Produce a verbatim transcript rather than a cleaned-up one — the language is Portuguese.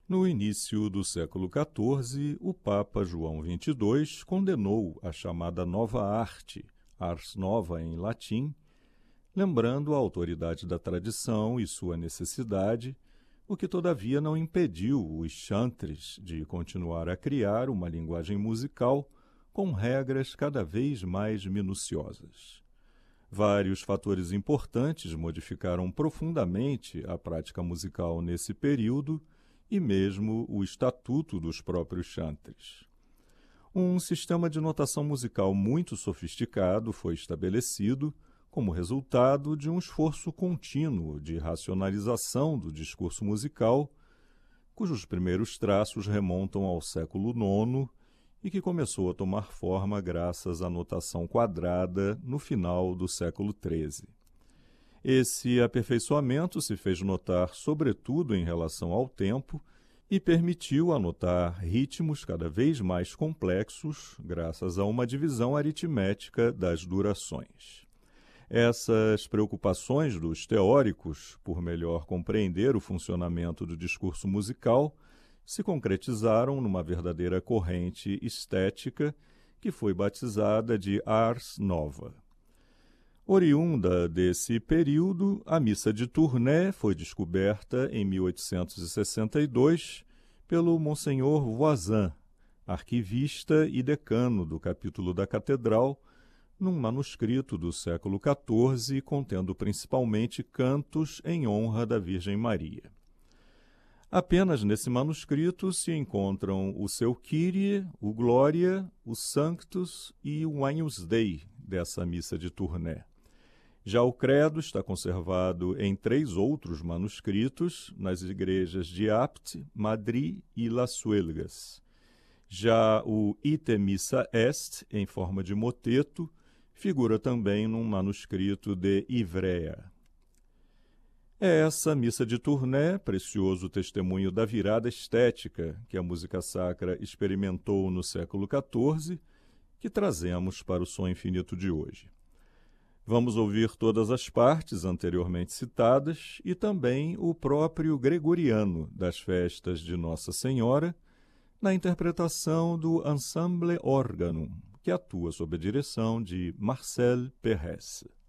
No início do século quatorze, o Papa João vinte e dois condenou a chamada nova arte, ars nova em latim, lembrando a autoridade da tradição e sua necessidade, o que todavia não impediu os chantres de continuar a criar uma linguagem musical com regras cada vez mais minuciosas. Vários fatores importantes modificaram profundamente a prática musical nesse período e mesmo o estatuto dos próprios chantres. Um sistema de notação musical muito sofisticado foi estabelecido como resultado de um esforço contínuo de racionalização do discurso musical, cujos primeiros traços remontam ao século nono e que começou a tomar forma graças à notação quadrada no final do século treze. Esse aperfeiçoamento se fez notar sobretudo em relação ao tempo e permitiu anotar ritmos cada vez mais complexos graças a uma divisão aritmética das durações. Essas preocupações dos teóricos por melhor compreender o funcionamento do discurso musical se concretizaram numa verdadeira corrente estética que foi batizada de Ars Nova. Oriunda desse período, a missa de Tournai foi descoberta em mil oitocentos e sessenta e dois pelo Monsenhor Voisin, arquivista e decano do capítulo da catedral, num manuscrito do século quatorze, contendo principalmente cantos em honra da Virgem Maria. Apenas nesse manuscrito se encontram o seu Kyrie, o Glória, o Sanctus e o Agnus Dei dessa missa de Tournai. Já o credo está conservado em três outros manuscritos nas igrejas de Apt, Madrid e Las Suelgas. Já o Ite Missa Est, em forma de moteto, figura também num manuscrito de Ivrea. É essa missa de Tournai, precioso testemunho da virada estética que a música sacra experimentou no século quatorze, que trazemos para o Som Infinito de hoje. Vamos ouvir todas as partes anteriormente citadas e também o próprio gregoriano das festas de Nossa Senhora, na interpretação do Ensemble Organum, que atua sob a direção de Marcel Perresse.